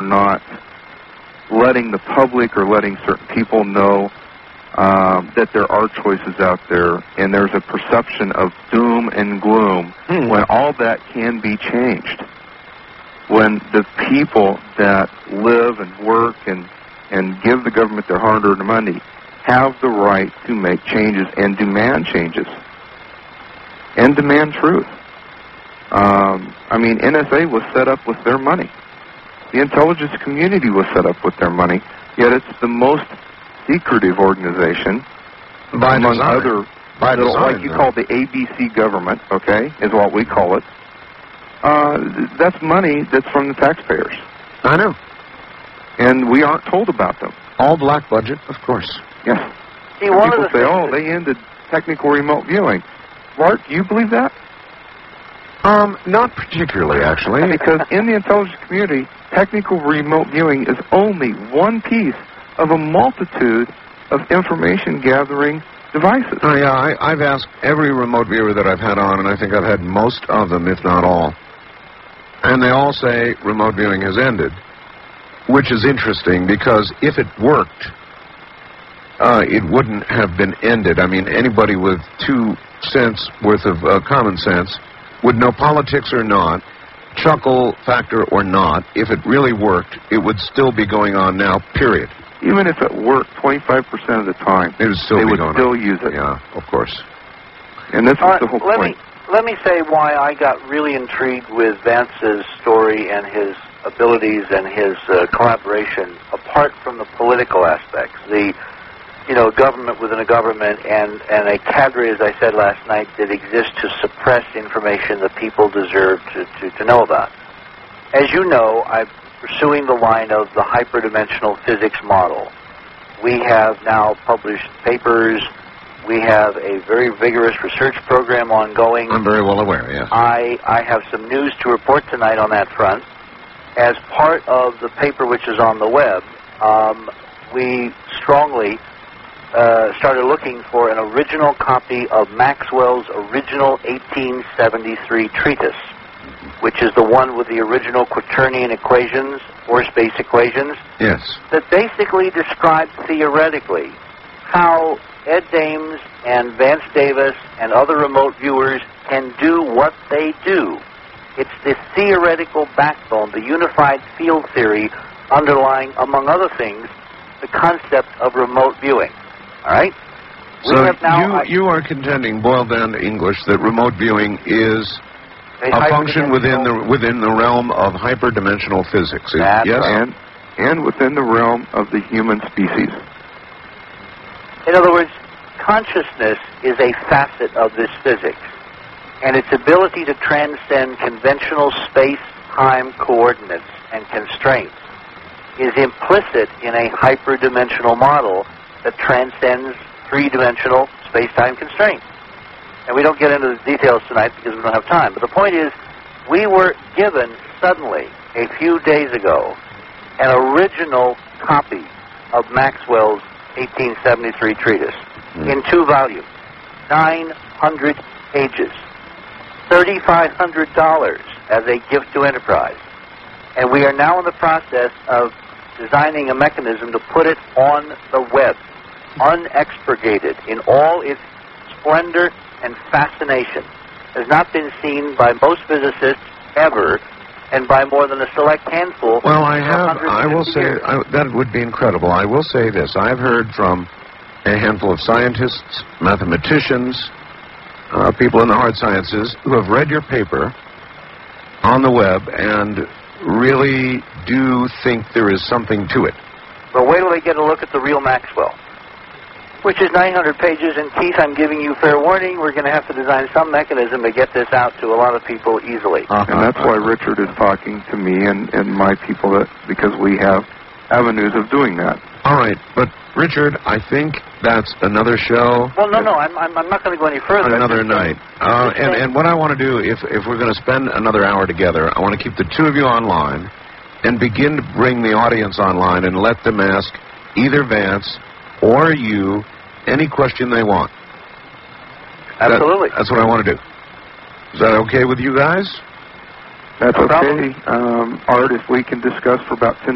not letting the public or letting certain people know that there are choices out there, and there's a perception of doom and gloom when all that can be changed. When the people that live and work and give the government their hard-earned money have the right to make changes and demand changes and demand truth. NSA was set up with their money. The intelligence community was set up with their money, yet it's the most secretive organization among other, like you call the ABC government, okay, is what we call it. That's money that's from the taxpayers. I know. And we aren't told about them. All black budget, of course. Yes. See, people say, they ended technical remote viewing. Bart, do you believe that? Not particularly, actually. Because in the intelligence community, technical remote viewing is only one piece of a multitude of information-gathering devices. Oh, yeah, I've asked every remote viewer that I've had on, and I think I've had most of them, if not all. And they all say remote viewing has ended, which is interesting, because if it worked, it wouldn't have been ended. I mean, anybody with 2 cents worth of common sense would know, politics or not, chuckle factor or not, if it really worked, it would still be going on now, period. Even if it worked 25% of the time, it would still they would going still on. Use it. Yeah, of course. And this is the whole point. Let me say why I got really intrigued with Vance's story and his abilities and his collaboration, apart from the political aspects. The government within a government and a cadre, as I said last night, that exists to suppress information that people deserve to know about. As you know, I'm pursuing the line of the hyperdimensional physics model. We have now published papers. We have a very vigorous research program ongoing. I'm very well aware, yes. I have some news to report tonight on that front. As part of the paper which is on the web, we strongly started looking for an original copy of Maxwell's original 1873 treatise, which is the one with the original quaternion equations, force-space equations. Yes. That basically describes theoretically how Ed Dames and Vance Davis and other remote viewers can do what they do. It's the theoretical backbone, the unified field theory underlying, among other things, the concept of remote viewing. All right? So you are contending, boiled down to English, that remote viewing is a function within the realm of hyperdimensional physics. Yes, and within the realm of the human species. In other words, consciousness is a facet of this physics, and its ability to transcend conventional space-time coordinates and constraints is implicit in a hyperdimensional model that transcends three-dimensional space-time constraints. And we don't get into the details tonight because we don't have time. But the point is, we were given suddenly, a few days ago, an original copy of Maxwell's 1873 treatise in 2 volumes, 900 pages, $3,500 as a gift to Enterprise. And we are now in the process of designing a mechanism to put it on the web, unexpurgated in all its splendor and fascination. Has not been seen by most physicists ever, and by more than a select handful. Well, I will say, that would be incredible. I will say this. I've heard from a handful of scientists, mathematicians, people in the hard sciences who have read your paper on the web and really do think there is something to it. Well, wait till they get a look at the real Maxwell, which is 900 pages. And, Keith, I'm giving you fair warning. We're going to have to design some mechanism to get this out to a lot of people easily. And that's why Richard is talking to me and my people, because we have avenues of doing that. All right. But, Richard, I think that's another show. Well, no, I'm not going to go any further. Another night. And what I want to do, if we're going to spend another hour together, I want to keep the two of you online and begin to bring the audience online and let them ask either Vance or you any question they want. Absolutely. That's what I want to do. Is that okay with you guys? That's okay. Art, if we can discuss for about 10